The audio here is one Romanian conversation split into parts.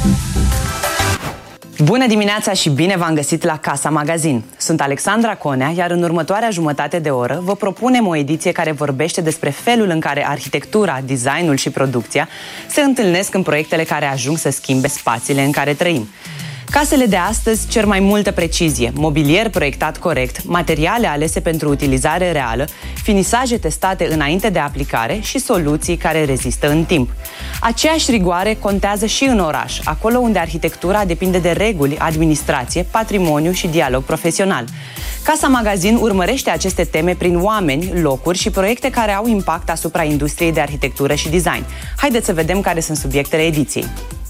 Bună dimineața și bine v-am găsit la Casa Magazin. Sunt Alexandra Conea, iar în următoarea jumătate de oră vă propunem o ediție care vorbește despre felul în care arhitectura, designul și producția se întâlnesc în proiectele care ajung să schimbe spațiile în care trăim. Casele de astăzi cer mai multă precizie, mobilier proiectat corect, materiale alese pentru utilizare reală, finisaje testate înainte de aplicare și soluții care rezistă în timp. Aceeași rigoare contează și în oraș, acolo unde arhitectura depinde de reguli, administrație, patrimoniu și dialog profesional. Casa Magazin urmărește aceste teme prin oameni, locuri și proiecte care au impact asupra industriei de arhitectură și design. Haideți să vedem care sunt subiectele ediției.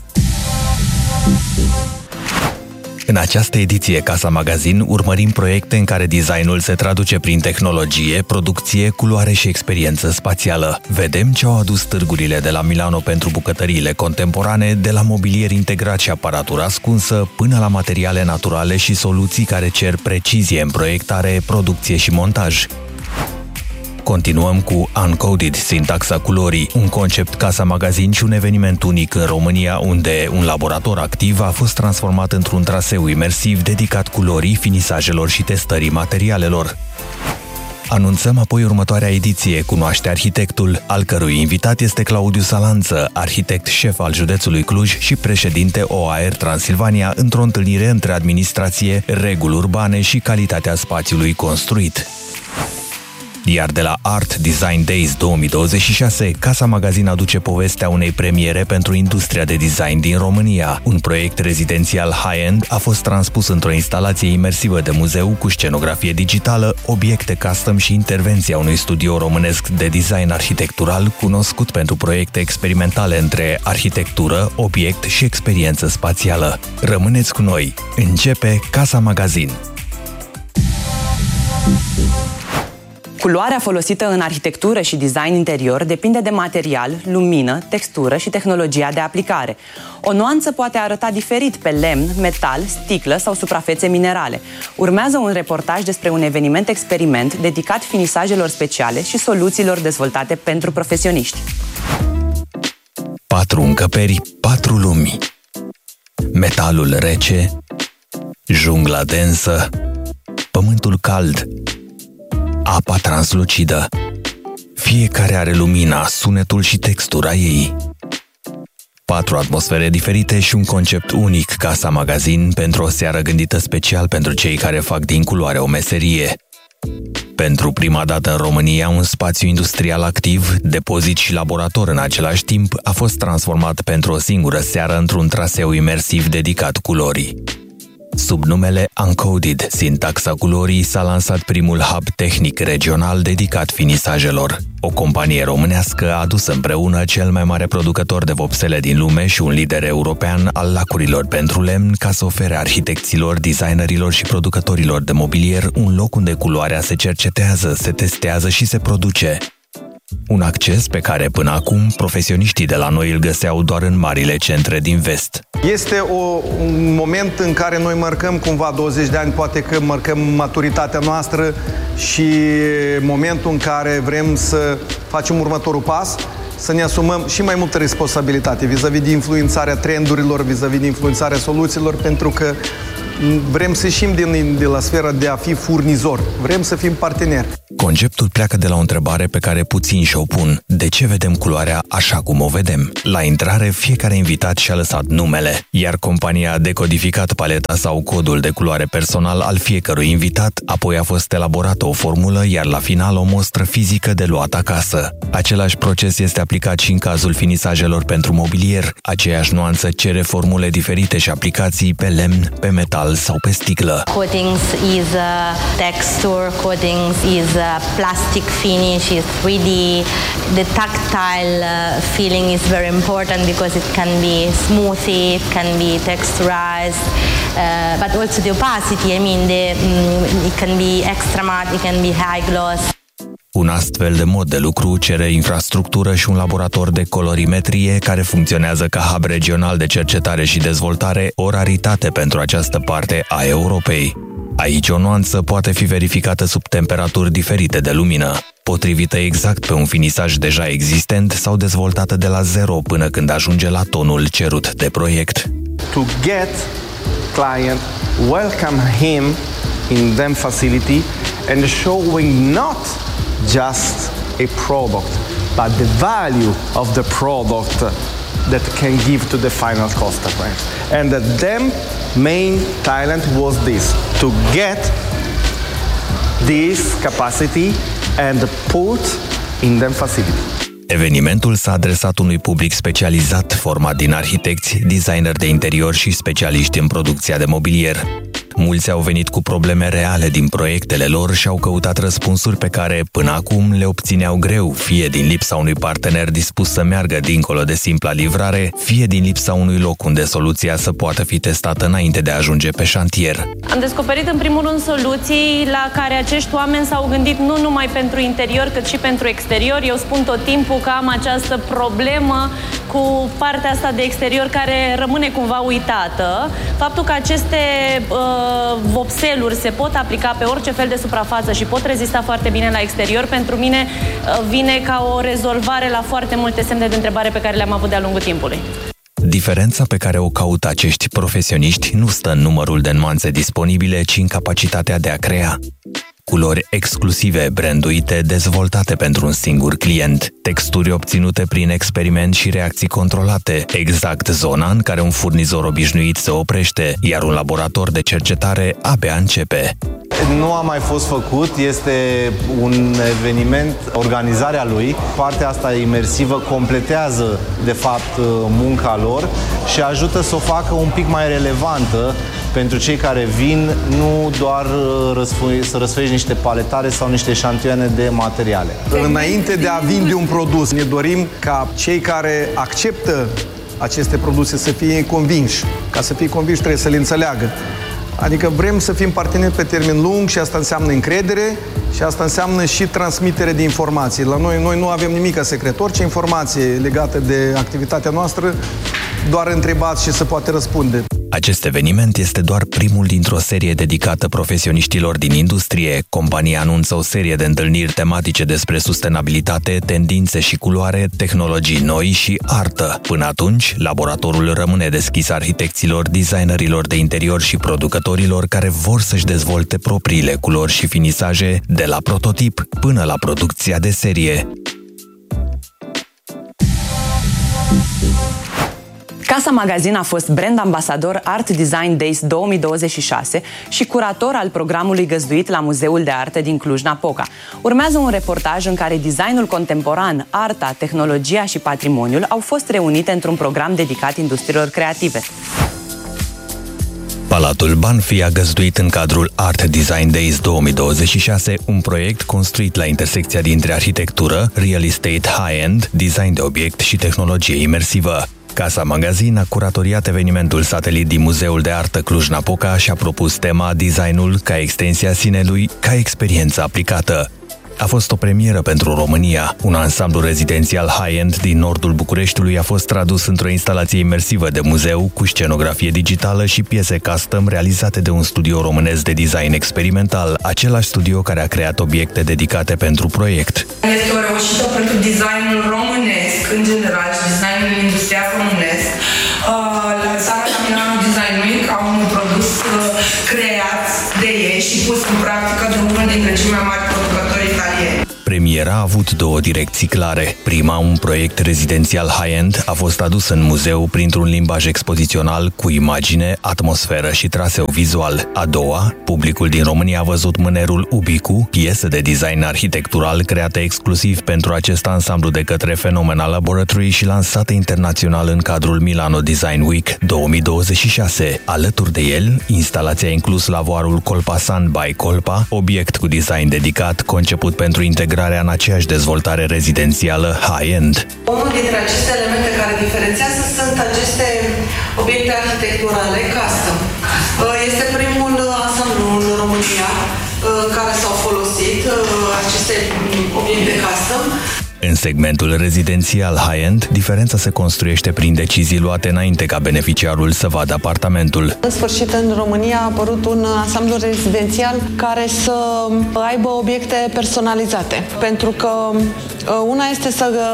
În această ediție Casa Magazin urmărim proiecte în care designul se traduce prin tehnologie, producție, culoare și experiență spațială. Vedem ce au adus târgurile de la Milano pentru bucătăriile contemporane, de la mobilier integrat și aparatură ascunsă, până la materiale naturale și soluții care cer precizie în proiectare, producție și montaj. Continuăm cu Uncoded, sintaxa culorii, un concept Casa Magazin și un eveniment unic în România, unde un laborator activ a fost transformat într-un traseu imersiv dedicat culorii, finisajelor și testării materialelor. Anunțăm apoi următoarea ediție, Cunoaște arhitectul, al cărui invitat este Claudiu Salanță, arhitect șef al județului Cluj și președinte OAR Transilvania, într-o întâlnire între administrație, reguli urbane și calitatea spațiului construit. Iar de la Art Design Days 2026, Casa Magazin aduce povestea unei premiere pentru industria de design din România. Un proiect rezidențial high-end a fost transpus într-o instalație imersivă de muzeu cu scenografie digitală, obiecte custom și intervenția unui studio românesc de design arhitectural cunoscut pentru proiecte experimentale între arhitectură, obiect și experiență spațială. Rămâneți cu noi! Începe Casa Magazin! Culoarea folosită în arhitectură și design interior depinde de material, lumină, textură și tehnologia de aplicare. O nuanță poate arăta diferit pe lemn, metal, sticlă sau suprafețe minerale. Urmează un reportaj despre un eveniment experiment dedicat finisajelor speciale și soluțiilor dezvoltate pentru profesioniști. 4 încăperi, 4 lumi. Metalul rece, jungla densă, pământul cald, apa translucidă. Fiecare are lumina, sunetul și textura ei. 4 atmosfere diferite și un concept unic, Casa Magazin, pentru o seară gândită special pentru cei care fac din culoare o meserie. Pentru prima dată în România, un spațiu industrial activ, depozit și laborator în același timp, a fost transformat pentru o singură seară într-un traseu imersiv dedicat culorii. Sub numele Uncoded, sintaxa culorii, s-a lansat primul hub tehnic regional dedicat finisajelor. O companie românească a adus împreună cel mai mare producător de vopsele din lume și un lider european al lacurilor pentru lemn ca să ofere arhitecților, designerilor și producătorilor de mobilier un loc unde culoarea se cercetează, se testează și se produce. Un acces pe care până acum profesioniștii de la noi îl găseau doar în marile centre din vest. Este un moment în care noi marcăm cumva 20 de ani, poate că marcăm maturitatea noastră și momentul în care vrem să facem următorul pas, să ne asumăm și mai multă responsabilitate vis-a-vis de influențarea trendurilor, vis-a-vis de influențarea soluțiilor, pentru că vrem să ieșim de la sfera de a fi furnizor. Vrem să fim parteneri. Conceptul pleacă de la o întrebare pe care puțini și-o pun. De ce vedem culoarea așa cum o vedem? La intrare, fiecare invitat și-a lăsat numele, iar compania a decodificat paleta sau codul de culoare personal al fiecărui invitat, apoi a fost elaborată o formulă, iar la final o mostră fizică de luat acasă. Același proces este aplicat și în cazul finisajelor pentru mobilier. Aceeași nuanță cere formule diferite și aplicații pe lemn, pe metal sau pe sticlă. Coatings is texture, coatings is plastic finish, is 3D. The tactile feeling is very important because it can be smoothy, it can be texturized, but also the opacity. I mean, it can be extra matte, it can be high gloss. Un astfel de mod de lucru cere infrastructură și un laborator de colorimetrie care funcționează ca hub regional de cercetare și dezvoltare, o raritate pentru această parte a Europei. Aici o nuanță poate fi verificată sub temperaturi diferite de lumină, potrivită exact pe un finisaj deja existent sau dezvoltată de la zero până când ajunge la tonul cerut de proiect. to get client, welcome him in them facility and showing not just a product, but the value of the product that can give to the final customer. And the main talent was this, to get this capacity and put in them facility. Evenimentul s-a adresat unui public specializat format din arhitecți, designeri de interior și specialiști în producția de mobilier. Mulți au venit cu probleme reale din proiectele lor și au căutat răspunsuri pe care, până acum, le obțineau greu, fie din lipsa unui partener dispus să meargă dincolo de simpla livrare, fie din lipsa unui loc unde soluția să poată fi testată înainte de a ajunge pe șantier. Am descoperit, în primul rând, soluții la care acești oameni s-au gândit nu numai pentru interior, cât și pentru exterior. Eu spun tot timpul că am această problemă cu partea asta de exterior care rămâne cumva uitată. Faptul că aceste vopseluri se pot aplica pe orice fel de suprafață și pot rezista foarte bine la exterior, pentru mine vine ca o rezolvare la foarte multe semne de întrebare pe care le-am avut de-a lungul timpului. Diferența pe care o caută acești profesioniști nu stă în numărul de nuanțe disponibile, ci în capacitatea de a crea. Culori exclusive, branduite, dezvoltate pentru un singur client, texturi obținute prin experiment și reacții controlate, exact zona în care un furnizor obișnuit se oprește, iar un laborator de cercetare abia începe. Nu a mai fost făcut, este un eveniment, organizarea lui. Partea asta imersivă completează, de fapt, munca lor și ajută să o facă un pic mai relevantă pentru cei care vin, nu doar să răsfoiești niște paletare sau niște șantioane de materiale. Înainte de a vinde un produs, ne dorim ca cei care acceptă aceste produse să fie convinși. Ca să fie convinși trebuie să le înțeleagă. Adică vrem să fim parteneri pe termen lung și asta înseamnă încredere și asta înseamnă și transmitere de informații. La noi nu avem nimic secret. Orice informație legată de activitatea noastră, doar întrebați și se poate răspunde. Acest eveniment este doar primul dintr-o serie dedicată profesioniștilor din industrie. Compania anunță o serie de întâlniri tematice despre sustenabilitate, tendințe și culoare, tehnologii noi și artă. Până atunci, laboratorul rămâne deschis arhitecților, designerilor de interior și producătorilor care vor să-și dezvolte propriile culori și finisaje, de la prototip până la producția de serie. Casa Magazin a fost brand ambasador Art Design Days 2026 și curator al programului găzduit la Muzeul de Artă din Cluj-Napoca. Urmează un reportaj în care designul contemporan, arta, tehnologia și patrimoniul au fost reunite într-un program dedicat industriilor creative. Palatul Banfi a găzduit în cadrul Art Design Days 2026 un proiect construit la intersecția dintre arhitectură, real estate high-end, design de obiect și tehnologie imersivă. Casa Magazin a curatoriat evenimentul satelit din Muzeul de Artă Cluj-Napoca și a propus tema Designul ca extensia sinelui, ca experiență aplicată. A fost o premieră pentru România. Un ansamblu rezidențial high-end din nordul Bucureștiului a fost tradus într-o instalație imersivă de muzeu cu scenografie digitală și piese custom realizate de un studio românesc de design experimental, același studio care a creat obiecte dedicate pentru proiect. Este o reușită pentru designul românesc, în general, și designul industrial românesc. Lansarea la Milano Design Week a unui produs creat de ei și pus în practică de unul dintre cei mai mari producători italieni. Premiera a avut două direcții clare. Prima, un proiect rezidențial high-end, a fost adus în muzeu printr-un limbaj expozițional cu imagine, atmosferă și traseu vizual. A doua, publicul din România a văzut mânerul Ubicu, piesă de design arhitectural creată exclusiv pentru acest ansamblu de către Phenomena Laboratory și lansată internațional în cadrul Milano Design Week 2026. Alături de el, instalația a inclus lavoarul Colpa Sun by Colpa, obiect cu design dedicat, conceput pentru integrarea în aceeași dezvoltare rezidențială high-end. Unul dintre aceste elemente care diferențiază sunt aceste obiecte arhitecturale custom. Este primul ansamblu în România care s-au folosit aceste obiecte custom. În segmentul rezidențial high-end, diferența se construiește prin decizii luate înainte ca beneficiarul să vadă apartamentul. În sfârșit, în România a apărut un ansamblu rezidențial care să aibă obiecte personalizate. Pentru că una este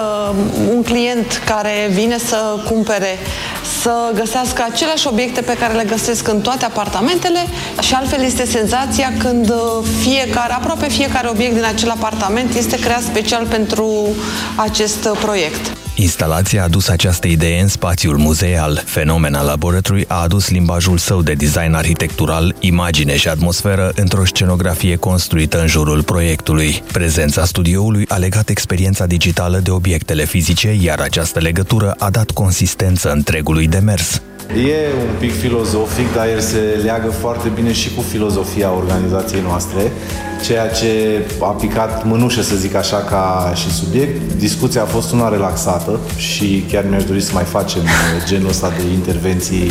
un client care vine să cumpere să găsească aceleași obiecte pe care le găsesc în toate apartamentele și altfel este senzația când aproape fiecare obiect din acel apartament este creat special pentru acest proiect. Instalația a adus această idee în spațiul muzeal. Phenomena Laboratory a adus limbajul său de design arhitectural, imagine și atmosferă într-o scenografie construită în jurul proiectului. Prezența studioului a legat experiența digitală de obiectele fizice, iar această legătură a dat consistență întregului demers. E un pic filozofic, dar el se leagă foarte bine și cu filozofia organizației noastre, ceea ce a picat mânușă, să zic așa, ca și subiect. Discuția a fost una relaxată și chiar mi-aș dori să mai facem genul ăsta de intervenții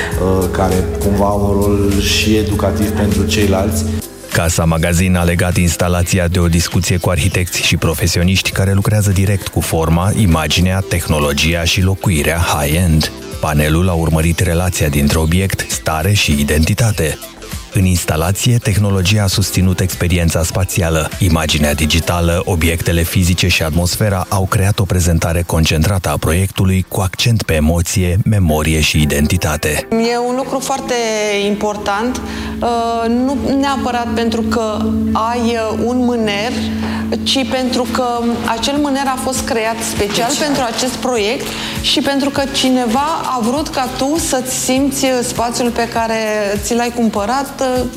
care cumva au un rol și educativ pentru ceilalți. Casa Magazin a legat instalația de o discuție cu arhitecți și profesioniști care lucrează direct cu forma, imaginea, tehnologia și locuirea high-end. Panelul a urmărit relația dintre obiect, stare și identitate. În instalație, tehnologia a susținut experiența spațială. Imaginea digitală, obiectele fizice și atmosfera au creat o prezentare concentrată a proiectului cu accent pe emoție, memorie și identitate. E un lucru foarte important, nu neapărat pentru că ai un mâner, ci pentru că acel mâner a fost creat special pentru acest proiect și pentru că cineva a vrut ca tu să-ți simți spațiul pe care ți l-ai cumpărat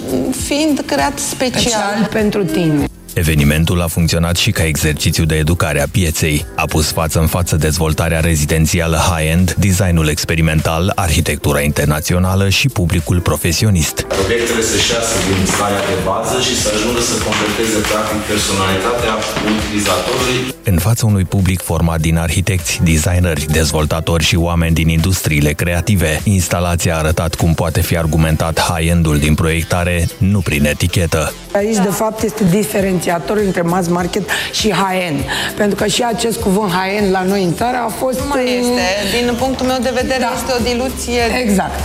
fiind creat special pentru tine. Evenimentul a funcționat și ca exercițiu de educare a pieței. A pus față în față dezvoltarea rezidențială high-end, designul experimental, arhitectura internațională și publicul profesionist. Obiectele să-și iasă din starea de bază și să ajungă să completeze practic personalitatea utilizatorului. În fața unui public format din arhitecți, designeri, dezvoltatori și oameni din industriile creative, instalația a arătat cum poate fi argumentat high-end-ul din proiectare, nu prin etichetă. Aici, de fapt, este diferențiator între mass market și high-end. Pentru că și acest cuvânt high-end la noi în țară a fost... Nu mai este. Din punctul meu de vedere, este o diluție... Exact.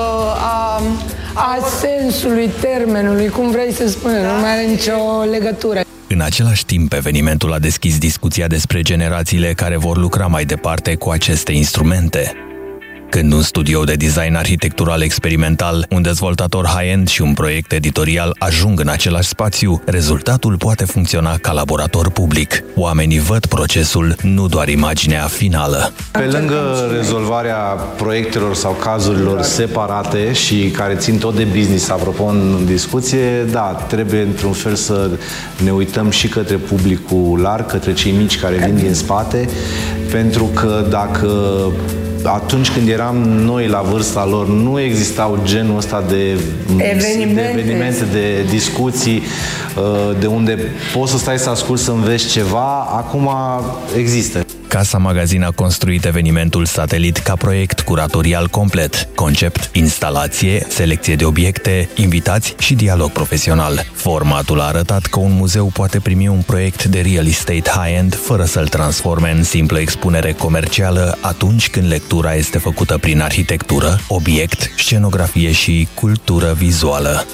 A sensului termenului, cum vrei să spui, nu mai are nicio legătură. În același timp, evenimentul a deschis discuția despre generațiile care vor lucra mai departe cu aceste instrumente. Când un studio de design arhitectural experimental, un dezvoltator high-end și un proiect editorial ajung în același spațiu, rezultatul poate funcționa ca laborator public. Oamenii văd procesul, nu doar imaginea finală. Pe lângă rezolvarea proiectelor sau cazurilor separate și care țin tot de business, apropo în discuție, da, trebuie într-un fel să ne uităm și către publicul larg, către cei mici care vin din spate, pentru că dacă atunci când eram noi la vârsta lor, nu existau genul ăsta de evenimente, de discuții, de unde poți să stai să asculți, să înveți ceva, acum există. Casa Magazin a construit evenimentul Satelit ca proiect curatorial complet, concept, instalație, selecție de obiecte, invitați și dialog profesional. Formatul a arătat că un muzeu poate primi un proiect de real estate high-end fără să-l transforme în simplă expunere comercială atunci când lectura este făcută prin arhitectură, obiect, scenografie și cultură vizuală.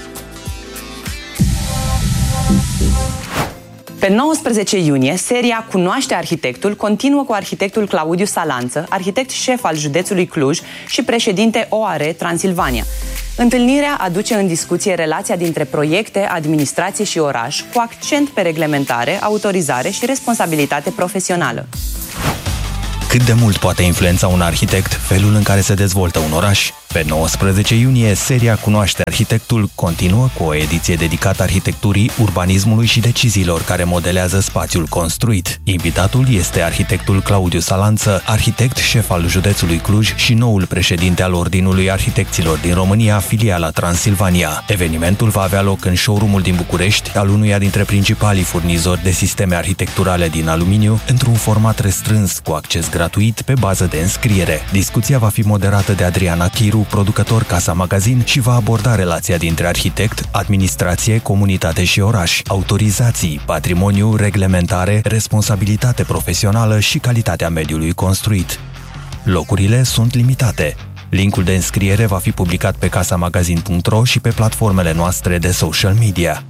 Pe 19 iunie, seria Cunoaște arhitectul continuă cu arhitectul Claudiu Salanță, arhitect șef al județului Cluj și președinte OAR Transilvania. Întâlnirea aduce în discuție relația dintre proiecte, administrație și oraș, cu accent pe reglementare, autorizare și responsabilitate profesională. Cât de mult poate influența un arhitect felul în care se dezvoltă un oraș? Pe 19 iunie, seria Cunoaște arhitectul continuă cu o ediție dedicată arhitecturii, urbanismului și deciziilor care modelează spațiul construit. Invitatul este arhitectul Claudiu Salanță, arhitect șef al județului Cluj și noul președinte al Ordinului Arhitecților din România, filiala Transilvania. Evenimentul va avea loc în showroom-ul din București, al unuia dintre principalii furnizori de sisteme arhitecturale din aluminiu, într-un format restrâns cu acces gratuit gratuit pe bază de înscriere. Discuția va fi moderată de Adriana Chiru, producător Casa Magazin, și va aborda relația dintre arhitect, administrație, comunitate și oraș, autorizații, patrimoniu, reglementare, responsabilitate profesională și calitatea mediului construit. Locurile sunt limitate. Linkul de înscriere va fi publicat pe casamagazin.ro și pe platformele noastre de social media.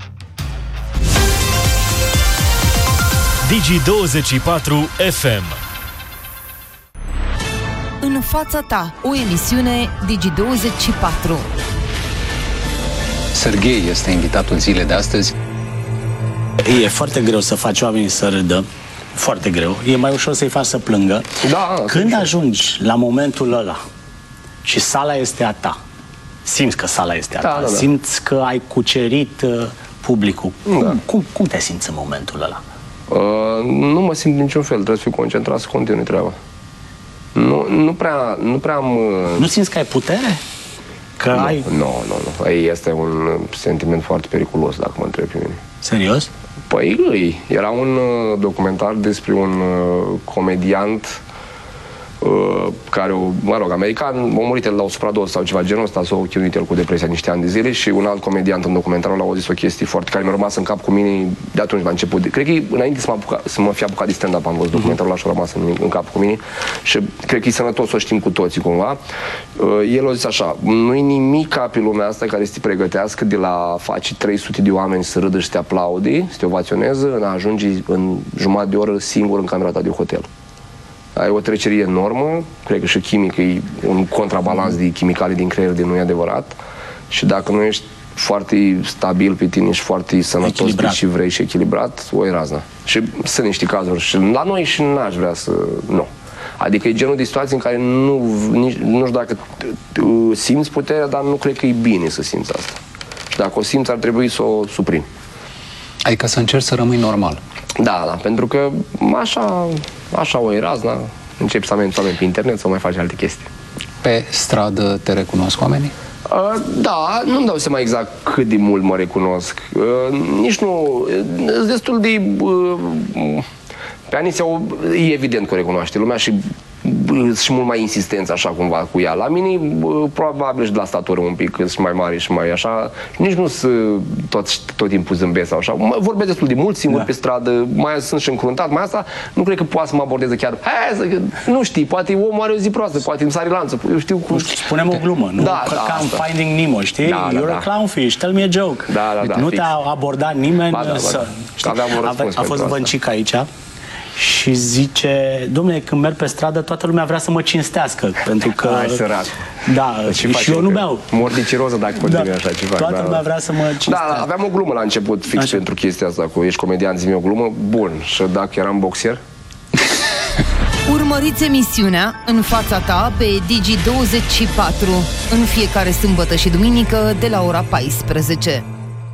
Digi24 FM. În fața ta, o emisiune Digi24. Serghei este invitatul zilei de astăzi. E foarte greu să faci oamenii să râdă. Foarte greu. E mai ușor să-i faci să plângă. Da, când ajungi la momentul ăla și sala este a ta, simți că sala este a ta, da. simți că ai cucerit publicul. Da. Cum te simți în momentul ăla? Nu mă simt niciun fel, trebuie să fiu concentrat să continui treaba. Nu prea am... Nu simți că ai putere? Nu. Este un sentiment foarte periculos, dacă mă întreb pe mine. Serios? Păi, era un documentar despre un comediant care, american, a murit el la o supradoză sau ceva genul ăsta, s-a chinuit el cu depresia niște ani de zile și un alt comediant în documentarul a zis o chestie foarte care mi-a rămas în cap cu mine de atunci la început. Cred că înainte să mă fi apucat de stand-up am văzut documentarul ăla și a rămas în cap cu mine și cred că e sănătos să o știm cu toții cumva. El a zis așa, nu-i nimic ca pe lumea asta care să te pregătească de la face 300 de oameni să râdă și să te aplaude, să te ovaționeze, în a ajunge în jumătate de oră singur în camera ta de hotel. Ai o trecere enormă, cred că și chimic e un contrabalans de chimicale din creier de nu e adevărat și dacă nu ești foarte stabil pe tine și foarte sănătos și vrei și echilibrat, o e razna. Și sunt niște cazuri și la noi și n-aș vrea să... Nu. Adică e genul de situații în care nu știu dacă simți puterea, dar nu cred că e bine să simți asta. Și dacă o simți, ar trebui să o suprimi. Adică să încerci să rămâi normal. Da, pentru că așa o e razna, începi să ameninți oameni pe internet sau mai faci alte chestii. Pe stradă te recunosc oamenii? Da, nu-mi dau seama exact cât de mult mă recunosc. Nici nu... Destul de... Pe Aniția e evident că o recunoaște lumea și mult mai insistență așa cumva cu ea. La mine probabil și de la statură un pic, sunt mai mare și mai așa. Nici nu sunt tot timpul zâmbesc sau așa. Vorbesc destul de mult singur pe stradă, mai sunt și încruntat, mai asta nu cred că poate să mă abordeze chiar. Nu știi, poate omul are o zi proastă, poate îmi sare lanțul. Eu știu cum. Spunem o glumă, nu? Da, ca în Finding Nemo, știi? You're a clownfish, tell me a joke. Nu te-a abordat nimeni să... A fost Văncic aici și zice, dom'le, când merg pe stradă, toată lumea vrea să mă cinstească, pentru că... Ai sărat. Da, și eu nu beau. Mor de ciroză dacă continui așa ceva. Toată lumea vrea să mă cinstească. Da, aveam o glumă la început fix pentru chestia asta, cu ești comedian, zi-mi o glumă, bun, și dacă eram boxier? Urmăriți emisiunea În fața ta pe Digi24 în fiecare sâmbătă și duminică de la ora 14.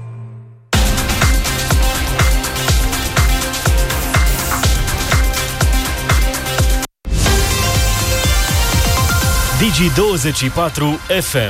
Digi24 FM.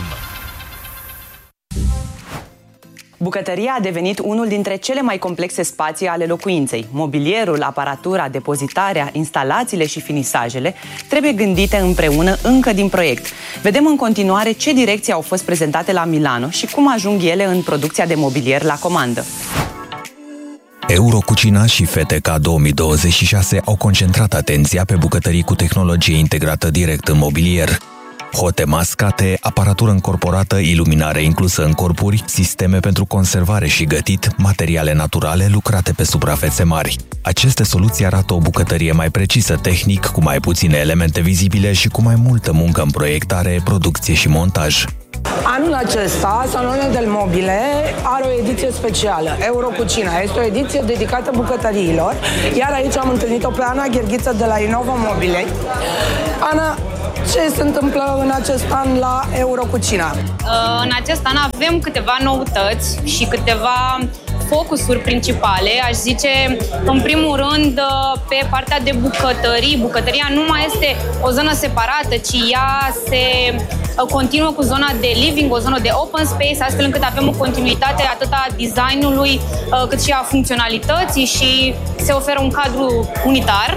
Bucătăria a devenit unul dintre cele mai complexe spații ale locuinței. Mobilierul, aparatura, depozitarea, instalațiile și finisajele trebuie gândite împreună încă din proiect. Vedem în continuare ce direcții au fost prezentate la Milano și cum ajung ele în producția de mobilier la comandă. Eurocucina și FTK 2026 au concentrat atenția pe bucătării cu tehnologie integrată direct în mobilier. Hote mascate, aparatură încorporată, iluminare inclusă în corpuri, sisteme pentru conservare și gătit, materiale naturale lucrate pe suprafețe mari. Aceste soluții arată o bucătărie mai precisă tehnic, cu mai puține elemente vizibile și cu mai multă muncă în proiectare, producție și montaj. Anul acesta, Salone del Mobile are o ediție specială, Eurocucina. Este o ediție dedicată bucătăriilor, iar aici am întâlnit-o pe Ana Gherghiță de la Innova Mobile. Ana, ce se întâmplă în acest an la Eurocucina? În acest an avem câteva noutăți și câteva focusuri principale, aș zice, în primul rând, pe partea de bucătării. Bucătăria nu mai este o zonă separată, ci ea se continuă cu zona de living, o zonă de open space, astfel încât avem o continuitate atât a designului, cât și a funcționalității și se oferă un cadru unitar.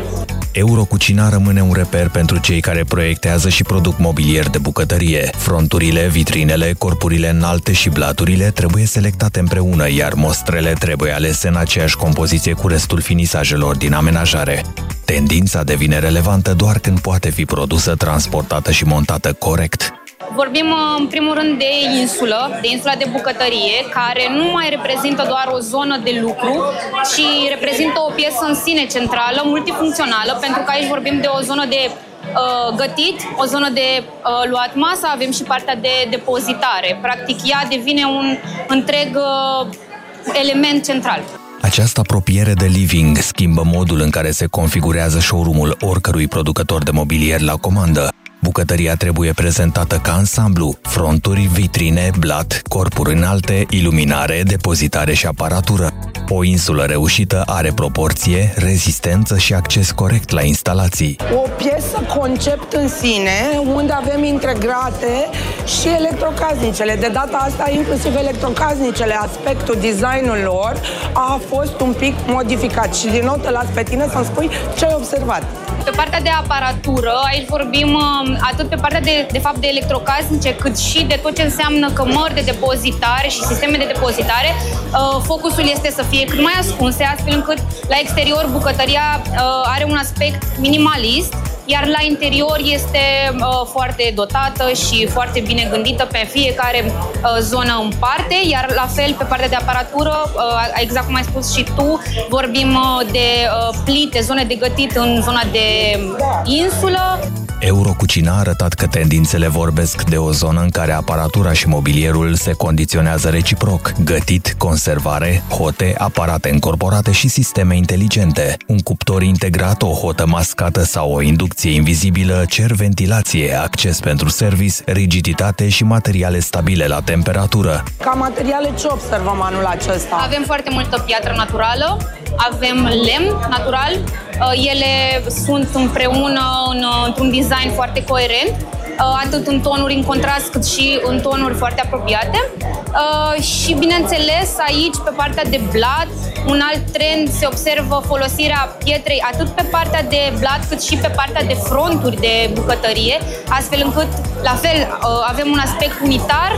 Eurocucina rămâne un reper pentru cei care proiectează și produc mobilier de bucătărie. Fronturile, vitrinele, corpurile înalte și blaturile trebuie selectate împreună, iar mostrele trebuie alese în aceeași compoziție cu restul finisajelor din amenajare. Tendința devine relevantă doar când poate fi produsă, transportată și montată corect. Vorbim în primul rând de insula de bucătărie, care nu mai reprezintă doar o zonă de lucru, ci reprezintă o piesă în sine centrală, multifuncțională, pentru că aici vorbim de o zonă de gătit, o zonă de luat masa, avem și partea de depozitare. Practic, ea devine un întreg element central. Această apropiere de living schimbă modul în care se configurează showroom-ul oricărui producător de mobilier la comandă. Bucătăria trebuie prezentată ca ansamblu: fronturi, vitrine, blat, corpuri înalte, iluminare, depozitare și aparatură. O insulă reușită are proporție, rezistență și acces corect la instalații. O piesă concept în sine, unde avem integrate și electrocasnicele. De data asta, inclusiv electrocasnicele, aspectul, designul lor a fost un pic modificat. Și din nou te las pe tine să-mi spui ce ai observat. Pe partea de aparatură, aici vorbim atât pe partea de fapt de electrocasnice, cât și de tot ce înseamnă cămări de depozitare și sisteme de depozitare. Focusul este să fie cât mai ascunse, astfel încât la exterior bucătăria are un aspect minimalist, iar la interior este foarte dotată și foarte bine gândită pe fiecare zonă în parte, iar la fel pe partea de aparatură, exact cum ai spus și tu, vorbim de plite, zone de gătit în zona de insulă. Eurocucina a arătat că tendințele vorbesc de o zonă în care aparatura și mobilierul se condiționează reciproc: gătit, conservare, hote, aparate încorporate și sisteme inteligente. Un cuptor integrat, o hotă mascată sau o inducție invizibilă cer ventilație, acces pentru service, rigiditate și materiale stabile la temperatură. Ca materiale ce observăm anul acesta? Avem foarte multă piatră naturală, avem lemn natural, ele sunt împreună într-un design foarte coerent, atât în tonuri în contrast cât și în tonuri foarte apropiate. Și bineînțeles aici pe partea de blat, un alt trend, se observă folosirea pietrei atât pe partea de blat cât și pe partea de fronturi de bucătărie, astfel încât la fel avem un aspect unitar,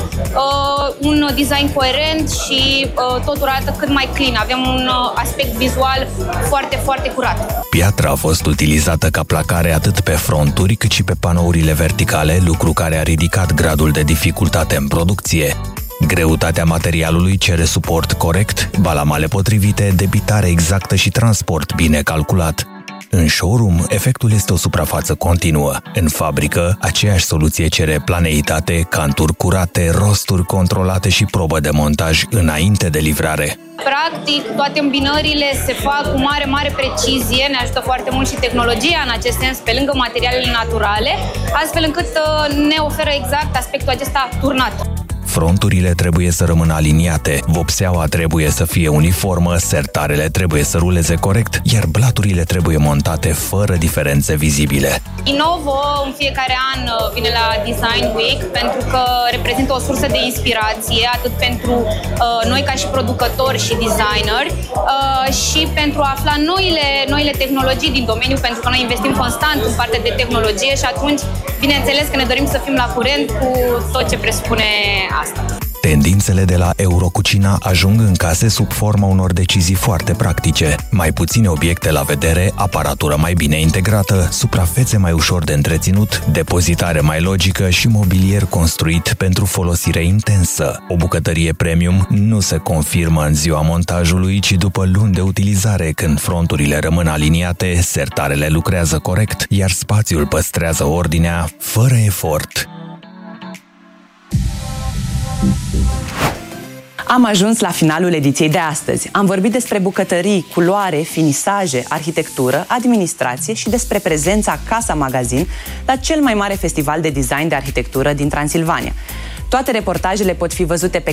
un design coerent și totul arată cât mai clean. Avem un aspect vizual foarte, foarte curat. Piatra a fost utilizată ca placare atât pe fronturi cât și pe panourile verticale, lucru care a ridicat gradul de dificultate în producție. Greutatea materialului cere suport corect, balamale potrivite, debitare exactă și transport bine calculat. În showroom, efectul este o suprafață continuă. În fabrică, aceeași soluție cere planeitate, canturi curate, rosturi controlate și probă de montaj înainte de livrare. Practic, toate îmbinările se fac cu mare precizie, ne ajută foarte mult și tehnologia în acest sens, pe lângă materialele naturale, astfel încât ne oferă exact aspectul acesta turnat. Fronturile trebuie să rămână aliniate, vopseaua trebuie să fie uniformă, sertarele trebuie să ruleze corect, iar blaturile trebuie montate fără diferențe vizibile. Innovo în fiecare an vine la Design Week pentru că reprezintă o sursă de inspirație atât pentru noi ca și producători și designeri și pentru a afla noile tehnologii din domeniu, pentru că noi investim constant în partea de tehnologie și atunci, bineînțeles că ne dorim să fim la curent cu tot ce presupune asta. Tendințele de la Eurocucina ajung în case sub forma unor decizii foarte practice. Mai puține obiecte la vedere, aparatură mai bine integrată, suprafețe mai ușor de întreținut, depozitare mai logică și mobilier construit pentru folosire intensă. O bucătărie premium nu se confirmă în ziua montajului, ci după luni de utilizare, când fronturile rămân aliniate, sertarele lucrează corect, iar spațiul păstrează ordinea fără efort. Am ajuns la finalul ediției de astăzi. Am vorbit despre bucătării, culoare, finisaje, arhitectură, administrație și despre prezența Casa Magazin la cel mai mare festival de design de arhitectură din Transilvania. Toate reportajele pot fi văzute pe